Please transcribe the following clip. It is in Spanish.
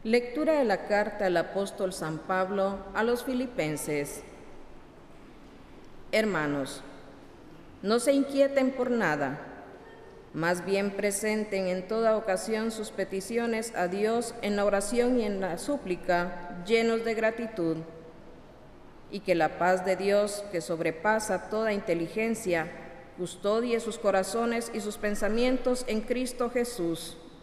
Lectura de la carta del apóstol San Pablo a los Filipenses. Hermanos, no se inquieten por nada, más bien presenten en toda ocasión sus peticiones a Dios en la oración y en la súplica, llenos de gratitud, y que la paz de Dios, que sobrepasa toda inteligencia, custodie sus corazones y sus pensamientos en Cristo Jesús.